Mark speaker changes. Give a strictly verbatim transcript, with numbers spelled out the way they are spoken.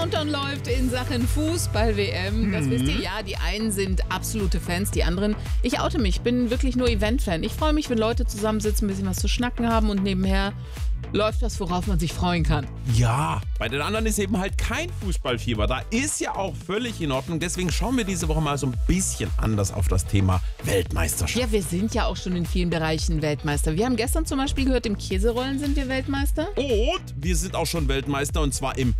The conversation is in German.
Speaker 1: Countdown läuft in Sachen Fußball-W M. Das
Speaker 2: Mhm.
Speaker 1: wisst ihr, ja, die einen sind absolute Fans, die anderen, ich oute mich, ich bin wirklich nur Event-Fan. Ich freue mich, wenn Leute zusammensitzen, ein bisschen was zu schnacken haben und nebenher läuft was, worauf man sich freuen kann.
Speaker 2: Ja, bei den anderen ist eben halt kein Fußballfieber. Da ist ja auch völlig in Ordnung. Deswegen schauen wir diese Woche mal so ein bisschen anders auf das Thema Weltmeisterschaft.
Speaker 1: Ja, wir sind ja auch schon in vielen Bereichen Weltmeister. Wir haben gestern zum Beispiel gehört, im Käserollen sind wir Weltmeister.
Speaker 2: Und wir sind auch schon Weltmeister und zwar im